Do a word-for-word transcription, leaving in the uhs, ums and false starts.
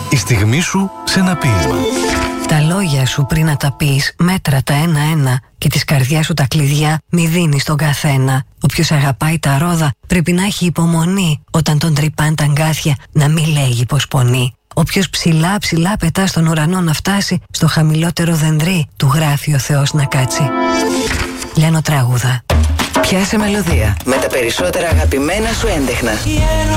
Η στιγμή σου σε ένα ποίημα. Τα λόγια σου πριν να τα πεις, μέτρα τα ένα-ένα και της καρδιάς σου τα κλειδιά μη δίνεις στον καθένα. Όποιος αγαπάει τα ρόδα πρέπει να έχει υπομονή. Όταν τον τρυπάν τα αγκάθια να μη λέγει πως πονεί. Όποιος ψηλά ψηλά πετά στον ουρανό να φτάσει, στο χαμηλότερο δεντρί του γράφει ο Θεός να κάτσει. Λιάνο Τραγούδα. Πιάσε μελωδία με τα περισσότερα αγαπημένα σου έντεχνα.